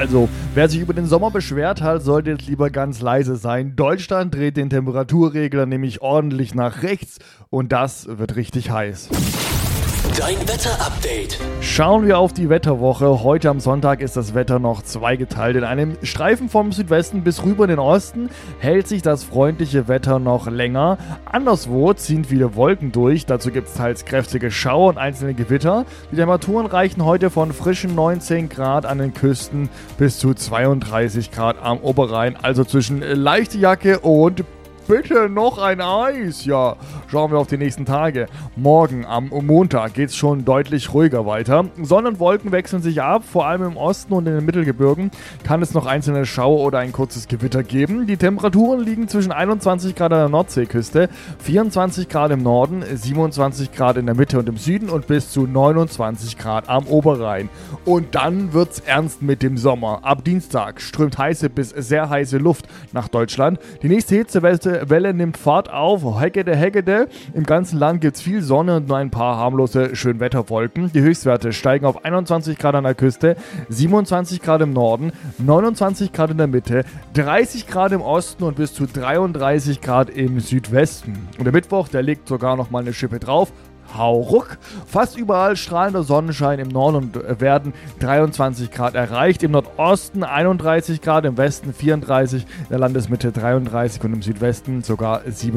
Also, wer sich über den Sommer beschwert hat, sollte jetzt lieber ganz leise sein. Deutschland dreht den Temperaturregler nämlich ordentlich nach rechts und das wird richtig heiß. Dein Wetterupdate. Schauen wir auf die Wetterwoche. Heute am Sonntag ist das Wetter noch zweigeteilt. In einem Streifen vom Südwesten bis rüber in den Osten hält sich das freundliche Wetter noch länger. Anderswo ziehen viele Wolken durch. Dazu gibt es teils kräftige Schauer und einzelne Gewitter. Die Temperaturen reichen heute von frischen 19 Grad an den Küsten bis zu 32 Grad am Oberrhein. Also zwischen leichte Jacke und bitte noch ein Eis. Ja, schauen wir auf die nächsten Tage. Morgen am Montag geht es schon deutlich ruhiger weiter. Sonne und Wolken wechseln sich ab. Vor allem im Osten und in den Mittelgebirgen kann es noch einzelne Schauer oder ein kurzes Gewitter geben. Die Temperaturen liegen zwischen 21 Grad an der Nordseeküste, 24 Grad im Norden, 27 Grad in der Mitte und im Süden und bis zu 29 Grad am Oberrhein. Und dann wird's ernst mit dem Sommer. Ab Dienstag strömt heiße bis sehr heiße Luft nach Deutschland. Die nächste Hitzewelle nimmt Fahrt auf. Heckede. Im ganzen Land gibt es viel Sonne und nur ein paar harmlose Schönwetterwolken. Die Höchstwerte steigen auf 21 Grad an der Küste, 27 Grad im Norden, 29 Grad in der Mitte, 30 Grad im Osten und bis zu 33 Grad im Südwesten. Und der Mittwoch, der legt sogar noch mal eine Schippe drauf. Hauruck. Fast überall strahlender Sonnenschein im Norden und werden 23 Grad erreicht. Im Nordosten 31 Grad, im Westen 34, in der Landesmitte 33 und im Südwesten sogar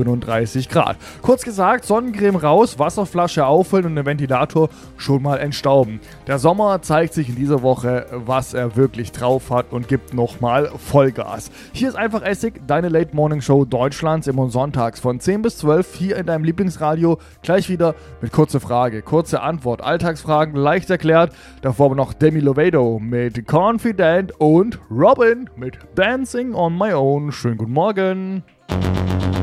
37 Grad. Kurz gesagt, Sonnencreme raus, Wasserflasche auffüllen und den Ventilator schon mal entstauben. Der Sommer zeigt sich in dieser Woche, was er wirklich drauf hat und gibt nochmal Vollgas. Hier ist einfach Essig, deine Late Morning Show Deutschlands immer sonntags von 10 bis 12 hier in deinem Lieblingsradio. Gleich wieder mit kurze Frage, kurze Antwort, Alltagsfragen leicht erklärt. Davor aber noch Demi Lovato mit Confident und Robin mit Dancing on My Own. Schönen guten Morgen.